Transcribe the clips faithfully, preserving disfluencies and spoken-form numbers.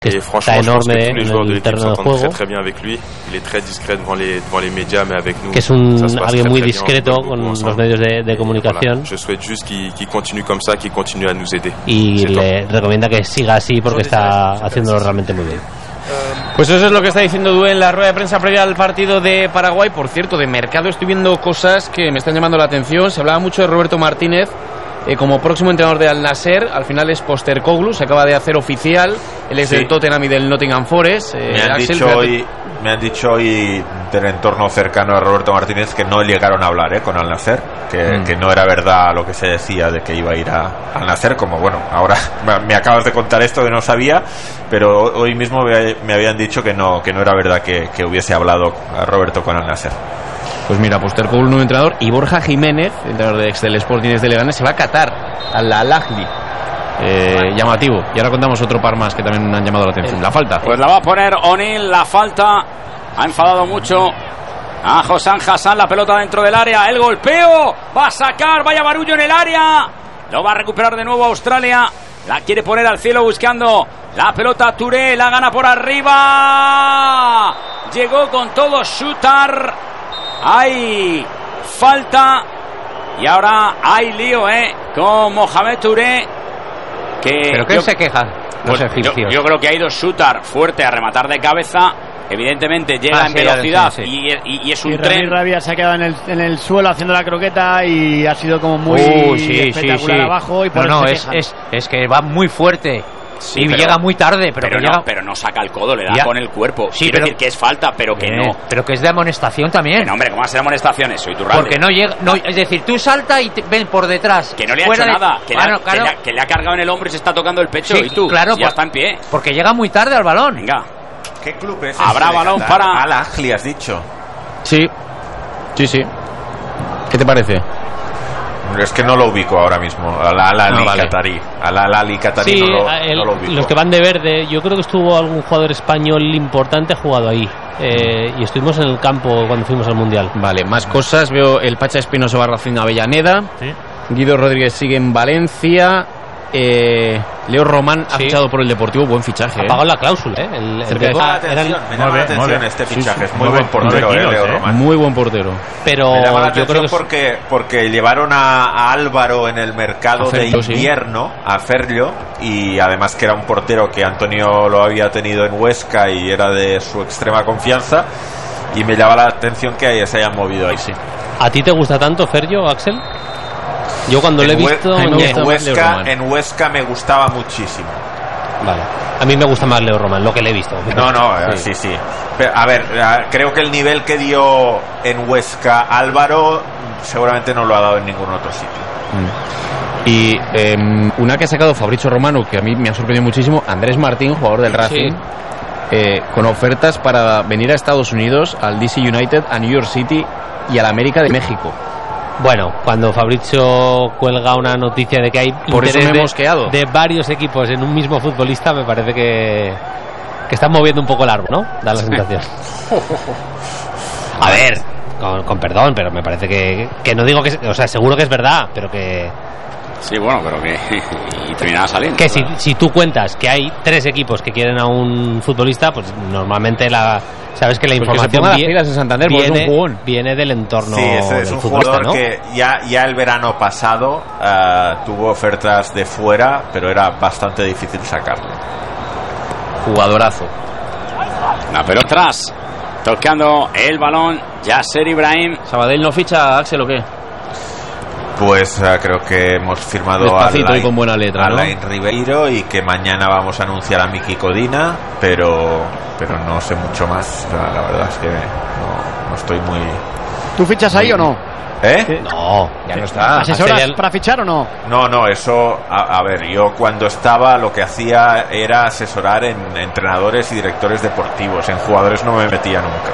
que está enorme en el terreno de juego, que es un alguien muy discreto con los medios de, de comunicación, y le recomienda que siga así porque está haciéndolo realmente muy bien. Pues eso es lo que está diciendo Due en la rueda de prensa previa al partido de Paraguay. Por cierto, de mercado estoy viendo cosas que me están llamando la atención. Se hablaba mucho de Roberto Martínez eh, como próximo entrenador de Al Nassr. Al final es Postecoglou, se acaba de hacer oficial. Él es sí. del Tottenham y del Nottingham Forest. Eh, me, han Axel, dicho hoy, me han dicho hoy del entorno cercano a Roberto Martínez que no llegaron a hablar eh, con Al Nassr, que, mm. que no era verdad lo que se decía de que iba a ir a Al Nassr, como bueno, ahora me acabas de contar esto que no sabía, pero hoy mismo me habían dicho que no, que no era verdad que, que hubiese hablado a Roberto con Al Nassr. Pues mira, Postecoglou, nuevo entrenador, y Borja Jiménez, entrenador de ex del Sporting de Leganés, se va a Qatar, al Al Ahly. Eh, llamativo. Y ahora contamos otro par más que también han llamado la atención. La falta. Pues la va a poner O'Neill, la falta. Ha enfadado mucho a Hossam Hassan, la pelota dentro del área, el golpeo, va a sacar, vaya barullo en el área, lo va a recuperar de nuevo Australia, la quiere poner al cielo buscando la pelota Touré, la gana por arriba, llegó con todo Shootar, hay falta y ahora hay lío eh con Mohamed Touré, que ¿pero qué yo, se queja los pues egipcios? Yo, yo creo que ha ido Shootar fuerte a rematar de cabeza. Evidentemente llega ah, en sí, velocidad sí, sí. Y, y, y es un y tren. Rabia se ha quedado en el, en el suelo haciendo la croqueta y ha sido como muy uh, sí, espectacular sí, sí. abajo. Y por no, no, se es, es, es que va muy fuerte. Sí, y pero, llega muy tarde, pero, pero, que no, llega... pero no saca el codo, le da ya. con el cuerpo. Sí, Quiero pero... decir que es falta, pero que eh, no. Pero que es de amonestación también. No, hombre, ¿cómo va a ser amonestación eso? Porque no llega, no, es decir, tú salta y te, ven por detrás. Que no le ha hecho de... nada, que, ah, le ha, no, claro. que, le ha, que le ha cargado en el hombro y se está tocando el pecho. Sí, y tú, claro, ya por... está en pie. Porque llega muy tarde al balón. Venga. ¿Qué club es? Habrá este balón para Al Ahly, has dicho. Sí, sí, sí. ¿Qué te parece? Es que no lo ubico ahora mismo. Al Ahly Qatarí. Al Ahly Qatarí sí, no, lo, el, no lo ubico. Los que van de verde, yo creo que estuvo algún jugador español importante jugado ahí. Eh, y estuvimos en el campo cuando fuimos al Mundial. Vale, más cosas. Veo el Pacha Espinoso va a Avellaneda. Sí. Guido Rodríguez sigue en Valencia. Eh, Leo Román ha sí. fichado por el Deportivo, buen fichaje. Ha pagado eh. la cláusula, ¿eh? El, el me llama la atención, me llama la atención este fichaje. Es muy buen portero, eh, Leo Román. Muy buen portero. Pero me llama la atención yo creo que porque, porque llevaron a, a Álvaro en el mercado Ferlo, de invierno, sí. a Ferlo, y además que era un portero que Antonio lo había tenido en Huesca y era de su extrema confianza. Y me llama la atención que se hayan movido ahí, sí. ¿A ti te gusta tanto, Ferlo, Axel? Yo cuando lo he visto en, en, Huesca, en Huesca me gustaba muchísimo. Vale. A mí me gusta más Leo Román, lo que le he visto. No, no, sí, sí. sí. Pero, a ver, creo que el nivel que dio en Huesca Álvaro seguramente no lo ha dado en ningún otro sitio. Mm. Y eh, una que ha sacado Fabrizio Romano, que a mí me ha sorprendido muchísimo, Andrés Martín, jugador del Racing, sí. eh, con ofertas para venir a Estados Unidos, al D C United, a New York City y al América de México. Bueno, cuando Fabrizio cuelga una noticia de que hay Por interés eso me he mosqueado. de, de varios equipos en un mismo futbolista, me parece que, que están moviendo un poco el árbol, ¿no? Da la sensación. A ver, con, con perdón, pero me parece que, que no digo que... O sea, seguro que es verdad, pero que... Sí, bueno, pero que... y terminará saliendo. Que si, si tú cuentas que hay tres equipos que quieren a un futbolista, pues normalmente la... Sabes que la información pues que viene, en Santander, viene, es un viene del entorno. Sí, es, es del un jugador ¿no? que ya, ya el verano pasado uh, tuvo ofertas de fuera, pero era bastante difícil sacarlo. Jugadorazo. La pelota atrás, tocando el balón, Yasser Ibrahim. ¿Sabadell no ficha, Axel, o qué? Pues uh, creo que hemos firmado Despacito a Alain, y con buena letra, a ¿no? Alain Ribeiro y que mañana vamos a anunciar a Miki Codina, pero pero no sé mucho más. La, la verdad es que no, no estoy muy... ¿Tú fichas ahí muy, o no? ¿Eh? Sí. No, ya no está. ¿Asesoras el... para fichar o no? No, no, eso... A, a ver, yo cuando estaba lo que hacía era asesorar en entrenadores y directores deportivos. En jugadores no me metía nunca.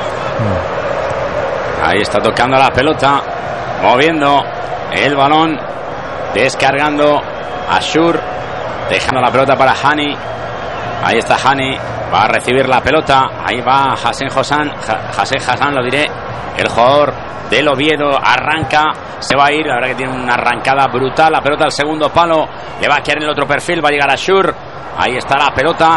Ahí está tocando la pelota, moviendo el balón, descargando a Shur, dejando la pelota para Hani. Ahí está Hani, va a recibir la pelota. Ahí va Hassen Hassan, Hassen Hassan, lo diré, el jugador del Oviedo. Arranca, se va a ir. La verdad que tiene una arrancada brutal. La pelota al segundo palo, le va a quedar en el otro perfil. Va a llegar a Shur. Ahí está la pelota.